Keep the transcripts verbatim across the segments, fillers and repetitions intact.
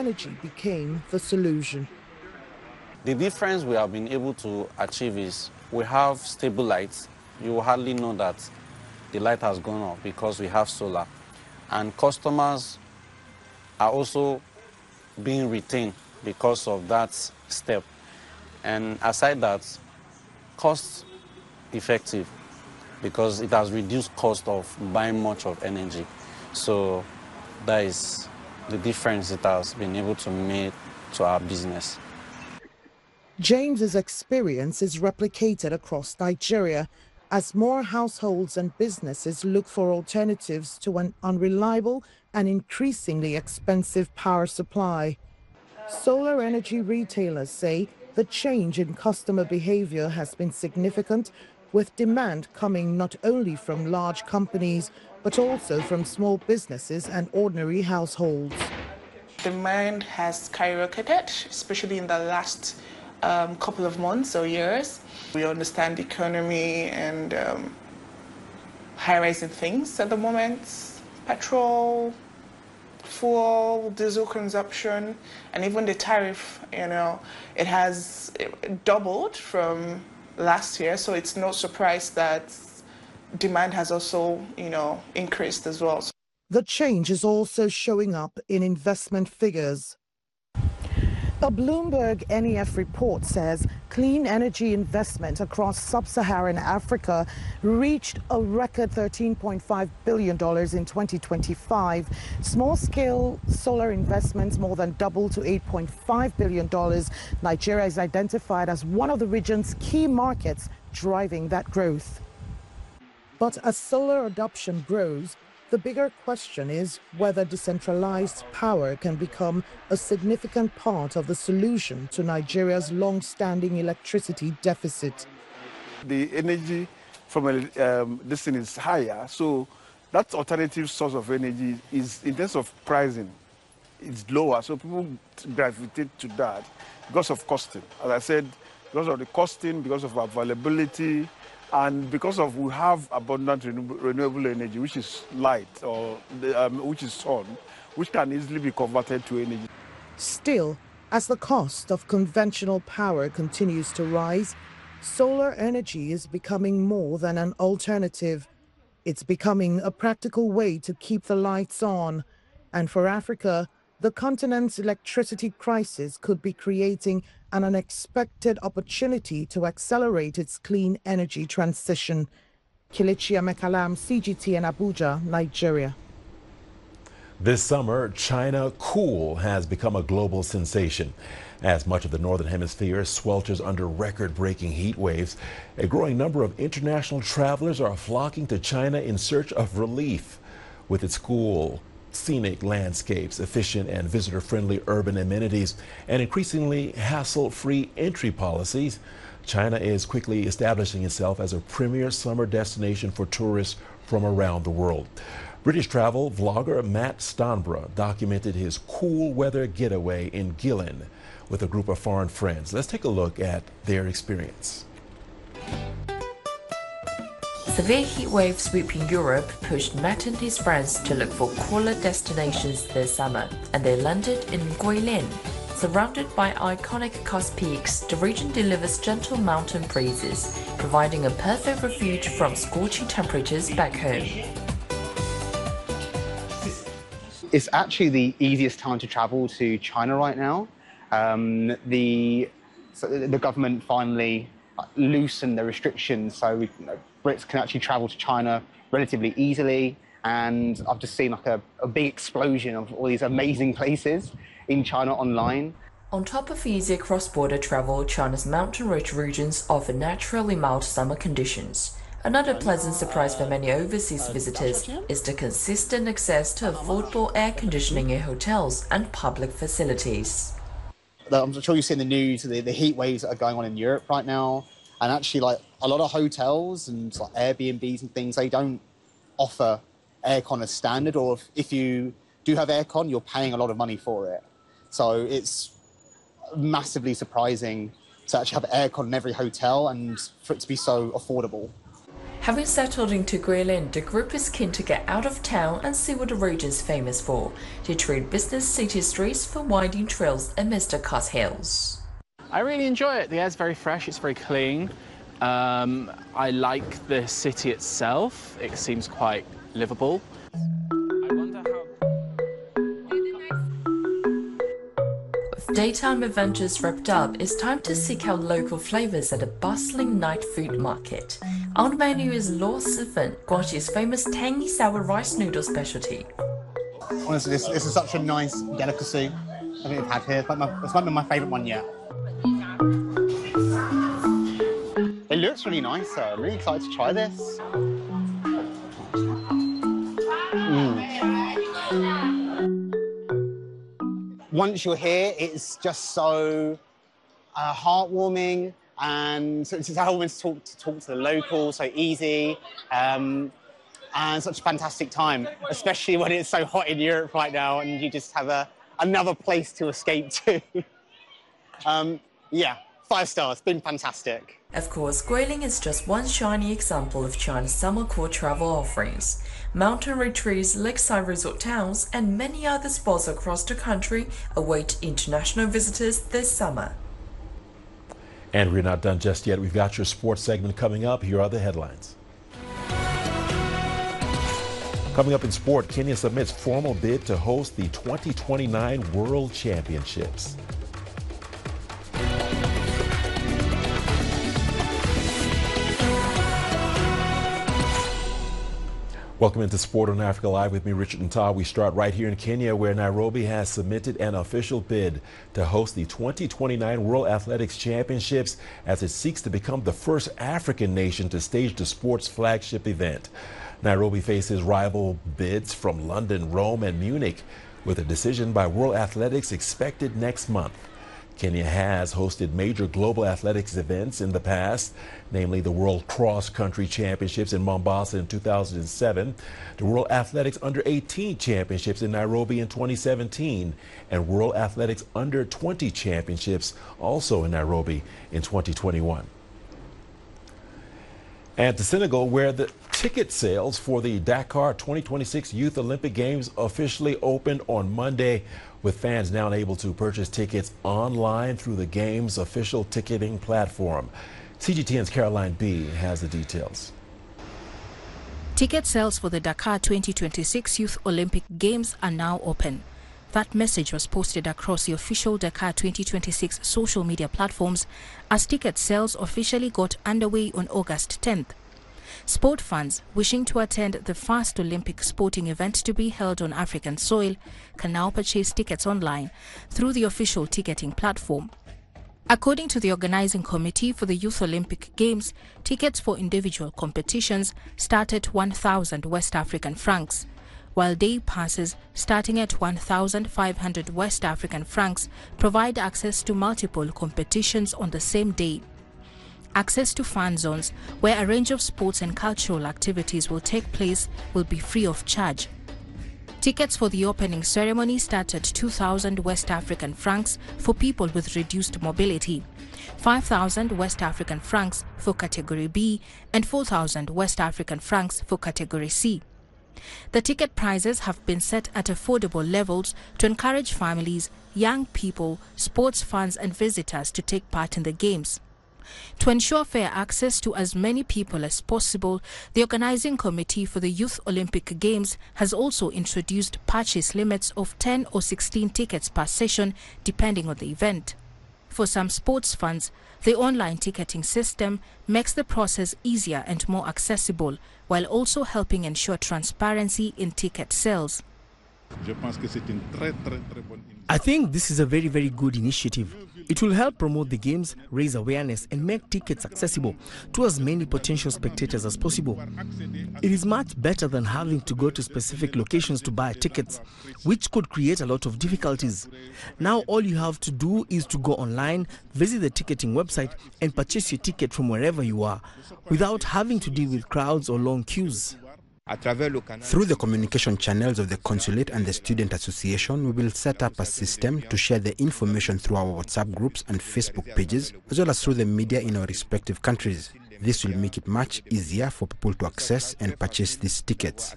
energy became the solution. The difference we have been able to achieve is we have stable lights. You will hardly know that the light has gone off because we have solar. And customers are also being retained because of that step. And aside that, cost effective because it has reduced cost of buying much of energy. So that is the difference it has been able to make to our business. James's experience is replicated across Nigeria as more households and businesses look for alternatives to an unreliable and increasingly expensive power supply. Solar energy retailers say the change in customer behavior has been significant, with demand coming not only from large companies, but also from small businesses and ordinary households. Demand has skyrocketed, especially in the last um, couple of months or years. We understand the economy and um, high-rising things at the moment. Petrol, fuel, diesel consumption, and even the tariff, you know, it has doubled from last year, so it's no surprise that demand has also, you know, increased as well. The change is also showing up in investment figures. A Bloomberg N E F report says clean energy investment across sub-Saharan Africa reached a record thirteen point five billion dollars in twenty twenty-five. Small-scale solar investments more than doubled to eight point five billion dollars. Nigeria is identified as one of the region's key markets driving that growth. But as solar adoption grows, the bigger question is whether decentralized power can become a significant part of the solution to Nigeria's long-standing electricity deficit. The energy from um, this thing is higher, so that alternative source of energy is, in terms of pricing, it's lower, so people gravitate to that because of costing. As I said, because of the costing, because of availability, and because of we have abundant renewable energy, which is light, or the, um, which is sun, which can easily be converted to energy. Still, as the cost of conventional power continues to rise, solar energy is becoming more than an alternative. It's becoming a practical way to keep the lights on. And for Africa, the continent's electricity crisis could be creating an unexpected opportunity to accelerate its clean energy transition. Kelechi Amekalam, C G T N Abuja, Nigeria. This summer, China Cool has become a global sensation. As much of the Northern Hemisphere swelters under record-breaking heat waves, a growing number of international travelers are flocking to China in search of relief. With its cool, scenic landscapes, efficient and visitor-friendly urban amenities, and increasingly hassle-free entry policies, China is quickly establishing itself as a premier summer destination for tourists from around the world. British travel vlogger Matt Stanborough documented his cool weather getaway in Guilin with a group of foreign friends. Let's take a look at their experience. Severe heat waves sweeping Europe pushed Matt and his friends to look for cooler destinations this summer, and they landed in Guilin. Surrounded by iconic coast peaks, the region delivers gentle mountain breezes, providing a perfect refuge from scorching temperatures back home. It's actually the easiest time to travel to China right now. Um, the, so the government finally loosened the restrictions, so we, you know, Brits can actually travel to China relatively easily, and I've just seen like a, a big explosion of all these amazing places in China online. On top of easy cross-border travel, China's mountain-rich regions offer naturally mild summer conditions. Another pleasant surprise for many overseas visitors is the consistent access to affordable air conditioning in hotels and public facilities. I'm sure you see in the news the, the heat waves that are going on in Europe right now, and actually like a lot of hotels and like Airbnbs and things, they don't offer aircon as standard, or if, if you do have aircon, you're paying a lot of money for it. So it's massively surprising to actually have aircon in every hotel and for it to be so affordable. Having settled into Guilin, the group is keen to get out of town and see what the region is famous for, to trade business city streets for winding trails amidst the Kos Hills. I really enjoy it. The air's very fresh, it's very clean. Um, I like the city itself. It seems quite livable. I wonder how... With daytime adventures wrapped up, it's time to seek out local flavors at the bustling night food market. On the menu is Lo Si Fen, Guangxi's famous tangy sour rice noodle specialty. Honestly, this, this is such a nice delicacy I think we've had here. It's like my, it's might be my favourite one yet. It looks really nice, so I'm really excited to try this. Mm. Once you're here, it's just so uh, heartwarming, and so it's just heartwarming to talk to, talk to the locals, so easy, um, and such a fantastic time, especially when it's so hot in Europe right now and you just have a, another place to escape to. um, yeah, five stars, been fantastic. Of course, Guilin is just one shiny example of China's summer core travel offerings. Mountain retreats, lakeside resort towns, and many other spots across the country await international visitors this summer. And we're not done just yet. We've got your sports segment coming up. Here are the headlines. Coming up in sport, Kenya submits formal bid to host the twenty twenty-nine World Championships. Welcome into Sport on Africa Live with me, Richard Nta. We start right here in Kenya, where Nairobi has submitted an official bid to host the twenty twenty-nine World Athletics Championships as it seeks to become the first African nation to stage the sport's flagship event. Nairobi faces rival bids from London, Rome, and Munich, with a decision by World Athletics expected next month. Kenya has hosted major global athletics events in the past, namely the World Cross Country Championships in Mombasa in two thousand seven, the World Athletics Under eighteen Championships in Nairobi in twenty seventeen, and World Athletics Under twenty Championships also in Nairobi in twenty twenty-one. And to Senegal, where the ticket sales for the Dakar twenty twenty-six Youth Olympic Games officially opened on Monday, with fans now able to purchase tickets online through the game's official ticketing platform. C G T N's Caroline B has the details. Ticket sales for the Dakar twenty twenty-six Youth Olympic Games are now open. That message was posted across the official Dakar twenty twenty-six social media platforms as ticket sales officially got underway on August tenth. Sport fans wishing to attend the first Olympic sporting event to be held on African soil can now purchase tickets online through the official ticketing platform. According to the organizing committee for the Youth Olympic Games, tickets for individual competitions start at one thousand West African francs, while day passes starting at one thousand five hundred West African francs provide access to multiple competitions on the same day. Access to fan zones, where a range of sports and cultural activities will take place, will be free of charge. Tickets for the opening ceremony start at two thousand West African francs for people with reduced mobility, five thousand West African francs for Category B, and four thousand West African francs for Category C. The ticket prices have been set at affordable levels to encourage families, young people, sports fans, and visitors to take part in the games. To ensure fair access to as many people as possible, the organizing committee for the Youth Olympic Games has also introduced purchase limits of ten or sixteen tickets per session, depending on the event. For some sports fans, the online ticketing system makes the process easier and more accessible, while also helping ensure transparency in ticket sales. I think this is a very, very good initiative. It will help promote the games, raise awareness, and make tickets accessible to as many potential spectators as possible. It is much better than having to go to specific locations to buy tickets, which could create a lot of difficulties. Now all you have to do is to go online, visit the ticketing website, and purchase your ticket from wherever you are, without having to deal with crowds or long queues. Through the communication channels of the Consulate and the Student Association, we will set up a system to share the information through our WhatsApp groups and Facebook pages, as well as through the media in our respective countries. This will make it much easier for people to access and purchase these tickets.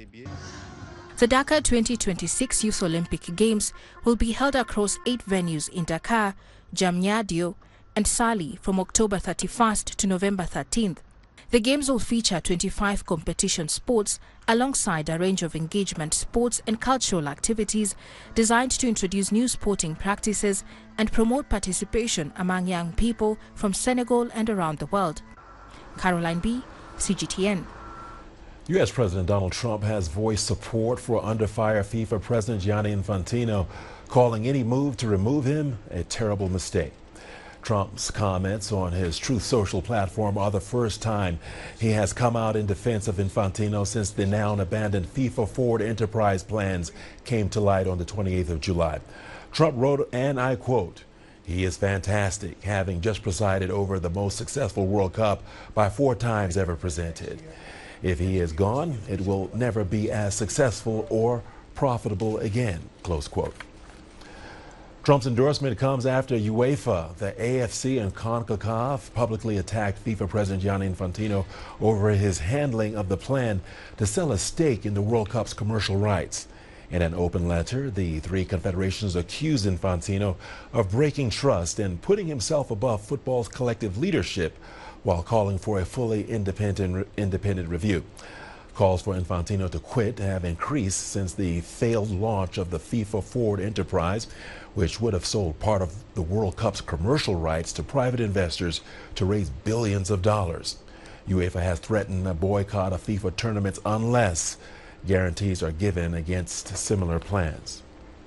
The Dakar twenty twenty-six Youth Olympic Games will be held across eight venues in Dakar, Diamniadio, and Sali from October thirty-first to November thirteenth. The Games will feature twenty-five competition sports alongside a range of engagement sports and cultural activities designed to introduce new sporting practices and promote participation among young people from Senegal and around the world. Caroline B., C G T N. U S President Donald Trump has voiced support for under-fire FIFA President Gianni Infantino, calling any move to remove him a terrible mistake. Trump's comments on his Truth Social platform are the first time he has come out in defense of Infantino since the now-abandoned FIFA Forward Enterprise plans came to light on the twenty-eighth of July. Trump wrote, and I quote, "He is fantastic, having just presided over the most successful World Cup by four times ever presented. If he is gone, it will never be as successful or profitable again," close quote. Trump's endorsement comes after UEFA, the A F C, and CONCACAF publicly attacked FIFA President Gianni Infantino over his handling of the plan to sell a stake in the World Cup's commercial rights. In an open letter, the three confederations accused Infantino of breaking trust and putting himself above football's collective leadership while calling for a fully independent, independent review. Calls for Infantino to quit have increased since the failed launch of the FIFA Forward Enterprise, which would have sold part of the World Cup's commercial rights to private investors to raise billions of dollars. UEFA has threatened a boycott of FIFA tournaments unless guarantees are given against similar plans.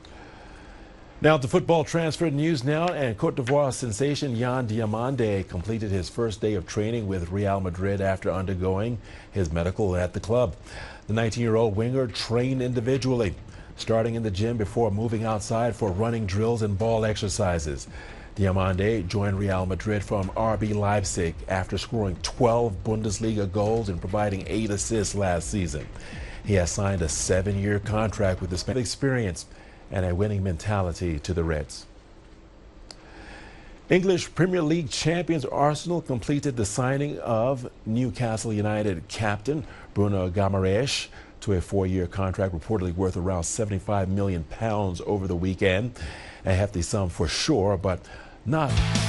Now to football transfer news now, and Cote d'Ivoire sensation Yan Diomande completed his first day of training with Real Madrid after undergoing his medical at the club. The nineteen-year-old winger trained individually, starting in the gym before moving outside for running drills and ball exercises. Diomande joined Real Madrid from R B Leipzig after scoring twelve Bundesliga goals and providing eight assists last season. He has signed a seven-year contract with the Spanish experience and a winning mentality to the Reds. English Premier League champions Arsenal completed the signing of Newcastle United captain Bruno Guimaraes to a four-year contract reportedly worth around seventy-five million pounds over the weekend. A hefty sum for sure, but not